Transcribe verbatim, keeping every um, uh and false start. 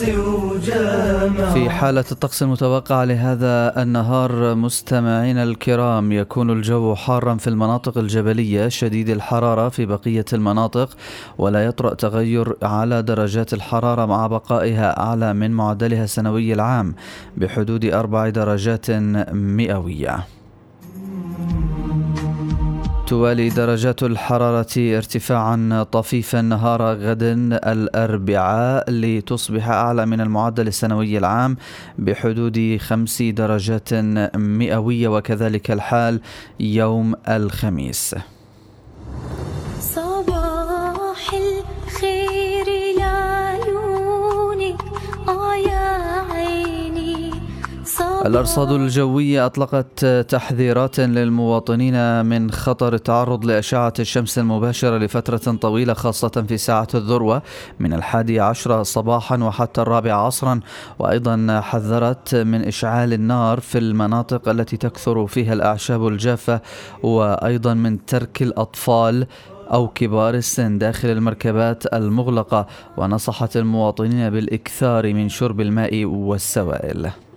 في حالة الطقس المتوقع لهذا النهار مستمعينا الكرام، يكون الجو حارا في المناطق الجبلية شديد الحرارة في بقية المناطق، ولا يطرأ تغير على درجات الحرارة مع بقائها أعلى من معدلها السنوي العام بحدود أربع درجات مئوية. توالي درجات الحرارة ارتفاعا طفيفا نهار غد الأربعاء لتصبح أعلى من المعدل السنوي العام بحدود خمس درجات مئوية، وكذلك الحال يوم الخميس. صباح الخير لعيونك آه يا عيني. الأرصاد الجوية أطلقت تحذيرات للمواطنين من خطر التعرض لأشعة الشمس المباشرة لفترة طويلة، خاصة في ساعة الذروة من الحادي عشر صباحا وحتى الرابع عصرا، وأيضا حذرت من إشعال النار في المناطق التي تكثر فيها الأعشاب الجافة، وأيضا من ترك الأطفال أو كبار السن داخل المركبات المغلقة، ونصحت المواطنين بالإكثار من شرب الماء والسوائل.